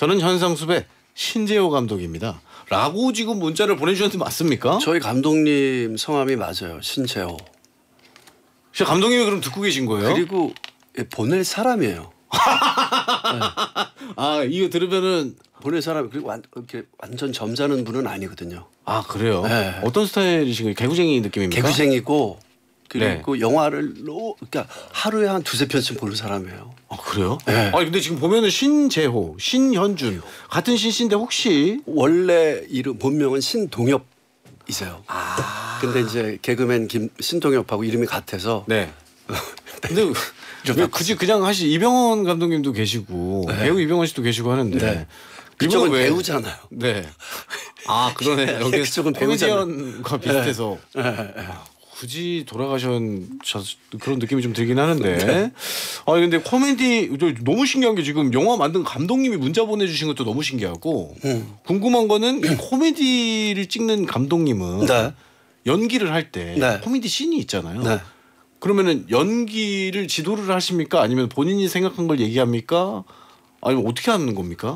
저는 현상수배 신재호 감독입니다. 라고 지금 문자를 보내주셨는데 맞습니까? 저희 감독님 성함이 맞아요. 신재호. 감독님이 그럼 듣고 계신 거예요? 그리고 보낼 사람이에요. 네. 아 이거 들으면은 보낼 사람 그리고 이렇게 완전 점잖은 분은 아니거든요. 아 그래요? 네. 어떤 스타일이신가요? 개구쟁이 느낌입니까? 개구쟁이고 그리고 영화를 그러니까 하루에 한 두세 편씩 보는 사람이에요. 아 그래요? 네. 아니 근데 지금 보면은 신재호, 신현준 같은 신씨인데 혹시 원래 이름 본명은 신동엽이세요. 아 근데 이제 개그맨 신동엽하고 이름이 같아서 네. 근데 왜 굳이 그냥 이병헌 감독님도 계시고 네. 배우 이병헌 씨도 계시고 하는데 네. 그쪽은 왜... 배우잖아요. 네. 아 그러네. 여기 그쪽은 배우잖아요. 코미디언과 비슷해서 네. 네. 굳이 돌아가신 그런 느낌이 좀 들긴 하는데. 네. 아 근데 코미디 너무 신기한 게 지금 영화 만든 감독님이 문자 보내주신 것도 너무 신기하고 궁금한 거는 이 코미디를 찍는 감독님은 네. 연기를 할 때 네. 코미디 씬이 있잖아요. 네. 그러면은 연기를 지도를 하십니까? 아니면 본인이 생각한 걸 얘기합니까? 아니면 어떻게 하는 겁니까?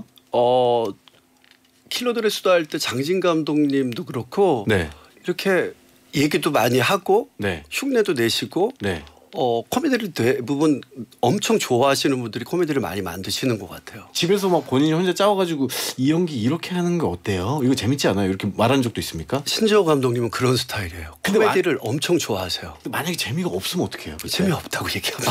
킬러들의 수다 할 때 장진 감독님도 그렇고 네. 이렇게 얘기도 많이 하고 네. 흉내도 내시고 네. 코미디를 대부분 엄청 좋아하시는 분들이 코미디를 많이 만드시는 것 같아요. 집에서 막 본인이 혼자 짜와가지고 이 연기 이렇게 하는 거 어때요? 이거 재밌지 않아요? 이렇게 말한 적도 있습니까? 신재호 감독님은 그런 스타일이에요. 근데 코미디를 엄청 좋아하세요. 근데 만약에 재미가 없으면 어떡해요? 재미없다고 얘기합니다.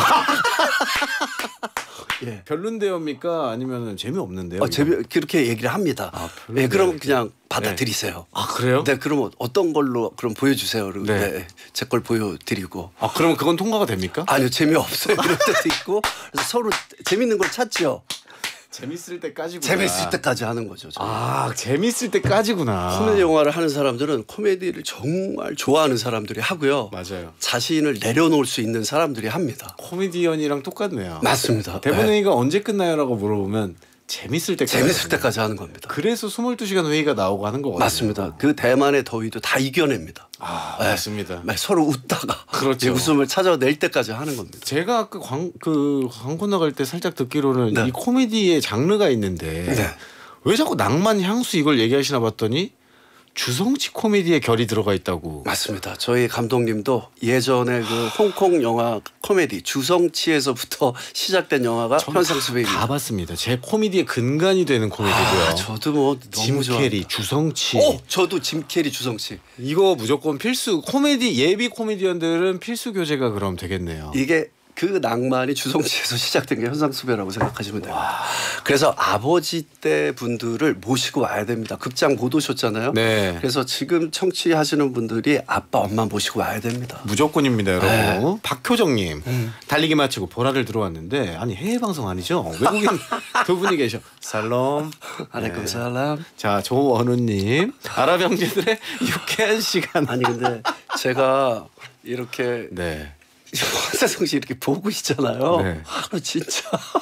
예. 별론데요입니까? 아니면 재미없는데요? 그렇게 얘기를 합니다. 네, 그럼 그냥 받아들이세요. 네. 아 그래요? 네, 그럼 어떤 걸로 그럼 보여주세요. 네. 네, 제 걸 보여드리고. 아 그러면 그건 통과가 됩니까? 아니요, 재미없어요. 그럴 때도 있고 그래서 서로 재밌는 걸 찾죠. 재밌을 때까지구나. 재밌을 때까지 하는 거죠. 저는. 아 재밌을 때까지구나. 코미디 영화를 하는 사람들은 코미디를 정말 좋아하는 사람들이 하고요. 맞아요. 자신을 내려놓을 수 있는 사람들이 합니다. 코미디언이랑 똑같네요. 맞습니다. 대본 네. 회의가 언제 끝나요라고 물어보면 재밌을 때까지 하는 겁니다. 그래서 22시간 회의가 나오고 하는 거거든요. 맞습니다. 그 대만의 더위도 다 이겨냅니다. 아 네. 맞습니다. 서로 웃다가 그렇죠. 웃음을 찾아낼 때까지 하는 겁니다. 제가 아까 광고 나갈 때 살짝 듣기로는 네. 이 코미디의 장르가 있는데 네. 왜 자꾸 낭만 향수 이걸 얘기하시나 봤더니 주성치 코미디의 결이 들어가 있다고. 맞습니다. 저희 감독님도 예전에 그 홍콩 영화 코미디 주성치에서부터 시작된 영화가 현상수배입니다. 다 봤습니다. 제 코미디의 근간이 되는 코미디고요. 저도 뭐 짐 너무 캐리, 주성치. 저도 짐 캐리, 주성치. 이거 무조건 필수. 코미디 예비 코미디언들은 필수 교재가 그럼 되겠네요. 이게 그 낭만이 주성치에서 시작된 게 현상수배라고 생각하시면 됩니다. 그래서 아버지 때 분들을 모시고 와야 됩니다. 극장 못 오셨잖아요. 네. 그래서 지금 청취하시는 분들이 아빠 엄마 모시고 와야 됩니다. 무조건입니다, 여러분. 네. 박효정님 달리기 마치고 보라를 들어왔는데 아니 해외 방송 아니죠? 외국인 두 분이 계셔. 살롬. 알레이쿰 살람. 자 조원우님 아랍 형제들의 유쾌한 시간. 아니 근데 제가 이렇게 네. 황사성 씨 이렇게 보고 있잖아요. 네. 진짜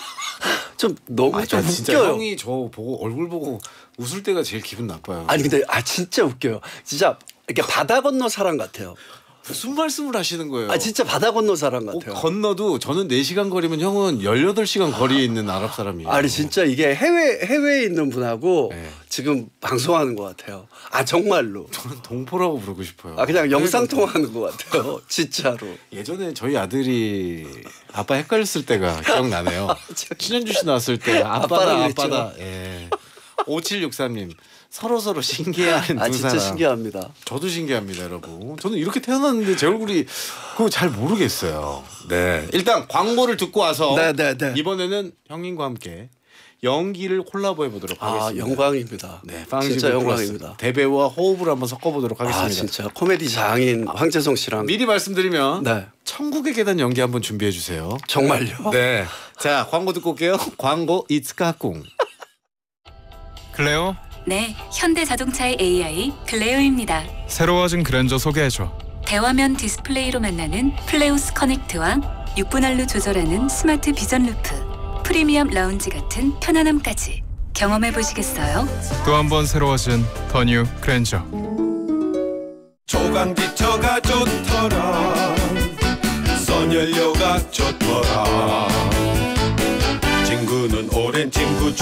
좀 너무 좀 진짜 웃겨요. 형이 저 보고 얼굴 보고 웃을 때가 제일 기분 나빠요. 아니 근데 진짜 웃겨요. 진짜 이렇게 바다 건너 사람 같아요. 무슨 말씀을 하시는 거예요? 진짜 바다 건너 사람 같아요. 건너도 저는 4시간 거리면 형은 18시간 거리에 있는 아랍 사람이에요. 아니 진짜 이게 해외에 있는 분하고 네. 지금 방송하는 것 같아요. 정말로. 저는 동포라고 부르고 싶어요. 그냥 영상 통화하는 것 같아요. 진짜로. 예전에 저희 아들이 아빠 헷갈렸을 때가 기억나네요. 신현주 씨 나왔을 때 아빠다. 예. 5763님 서로 신기해하는 두 진짜 사람. 신기합니다. 저도 신기합니다, 여러분. 저는 이렇게 태어났는데 제 얼굴이 그거 잘 모르겠어요. 네. 일단 광고를 듣고 와서 네. 이번에는 형님과 함께 연기를 콜라보해 보도록 하겠습니다. 영광입니다. 네, 진짜 영광입니다. 대배우와 호흡을 한번 섞어보도록 하겠습니다. 진짜 코미디 장인 황재성 씨랑 미리 말씀드리면 네. 천국의 계단 연기 한번 준비해 주세요. 정말요? 네. 자, 광고 듣고 올게요. 광고 이츠카꿍. 클레오? 네, 현대자동차의 AI 클레오입니다. 새로워진 그랜저 소개해줘. 대화면 디스플레이로 만나는 플레오스 커넥트와 6분할로 조절하는 스마트 비전 루프, 프리미엄 라운지 같은 편안함까지 경험해 보시겠어요? 또 한 번 새로워진 더 뉴 그랜저. 조강기차가 좋더라. 선연료가 좋더라. 친구는 오랜 친구